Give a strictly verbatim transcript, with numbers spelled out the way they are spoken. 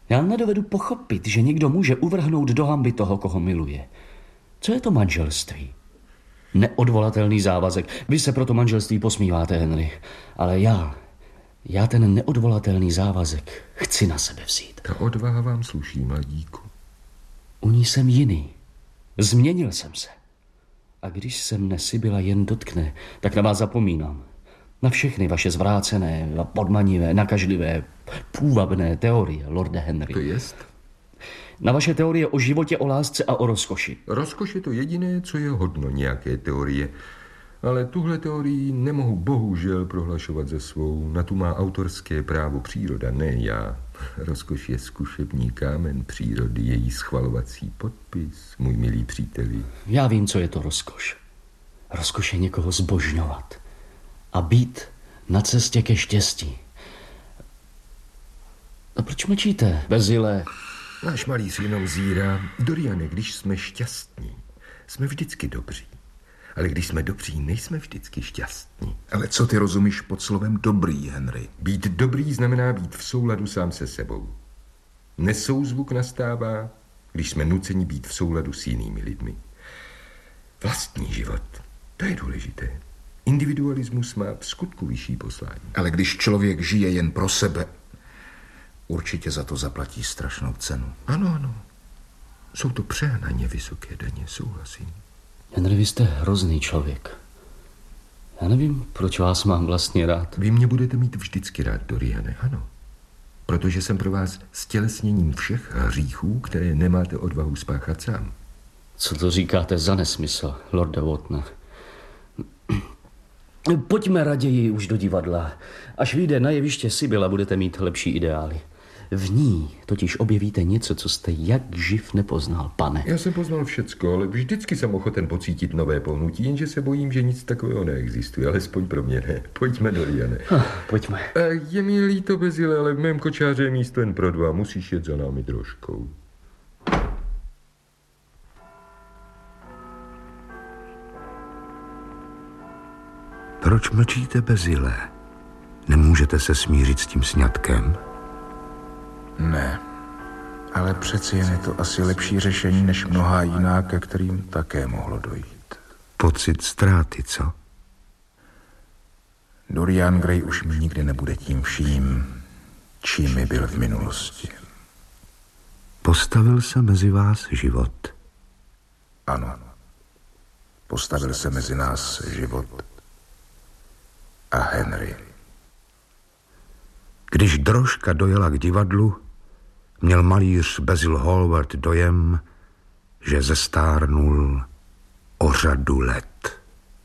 Já nedovedu pochopit, že někdo může uvrhnout do hanby toho, koho miluje. Co je to manželství? Neodvolatelný závazek. Vy se pro to manželství posmíváte, Henry. Ale já, já ten neodvolatelný závazek chci na sebe vzít. Ta odvaha vám sluší, mladíku. U ní jsem jiný. Změnil jsem se. A když se mne Sibyla jen dotkne, tak na vás zapomínám. Na všechny vaše zvrácené, podmanivé, nakažlivé, půvabné teorie, lorde Henry. To jest? Na vaše teorie o životě, o lásce a o rozkoši. Rozkoš je to jediné, co je hodno nějaké teorie. Ale tuhle teorii nemohu bohužel prohlašovat za svou. Na tu má autorské právo příroda, ne já. Rozkoš je zkušební kámen přírody, její schvalovací podpis, můj milý příteli. Já vím, co je to rozkoš. Rozkoš je někoho zbožňovat a být na cestě ke štěstí. A proč mlčíte, Bezile? Náš malíř jenom zírá. Doriane, když jsme šťastní, jsme vždycky dobří. Ale když jsme dobří, nejsme vždycky šťastní. Ale co ty rozumíš pod slovem dobrý, Henry? Být dobrý znamená být v souladu sám se sebou. Nesouzvuk nastává, když jsme nuceni být v souladu s jinými lidmi. Vlastní život, to je důležité. Individualismus má v skutku vyšší poslání. Ale když člověk žije jen pro sebe, určitě za to zaplatí strašnou cenu. Ano, ano. Jsou to přehnaně vysoké daně, souhlasím. Henry, vy jste hrozný člověk. Já nevím, proč vás mám vlastně rád. Vy mě budete mít vždycky rád, Doriane, ano. Protože jsem pro vás stělesněním všech hříchů, které nemáte odvahu spáchat sám. Co to říkáte za nesmysl, lorde Wotne? Pojďme raději už do divadla. Až vyjde na jeviště Sibyla, budete mít lepší ideály. V ní totiž objevíte něco, co jste jak živ nepoznal, pane. Já jsem poznal všecko, ale vždycky jsem ochoten pocítit nové pohnutí, jenže se bojím, že nic takového neexistuje, alespoň pro mě ne. Pojďme, Doriane. Ah, pojďme. Je mi líto, Bezile, ale v mém kočáře je místo jen pro dva. Musíš jet za námi troškou. Proč mlčíte, Bezile? Nemůžete se smířit s tím sňatkem? Ne, ale přeci jen je to asi lepší řešení než mnohá jiná, ke kterým také mohlo dojít. Pocit ztráty, co? Dorian Gray už mi nikdy nebude tím vším, čím mi byl v minulosti. Postavil se mezi vás život? Ano, postavil se mezi nás život a Henry. Když Drožka dojela k divadlu, měl malíř Basil Hallward dojem, že zestárnul o řadu let.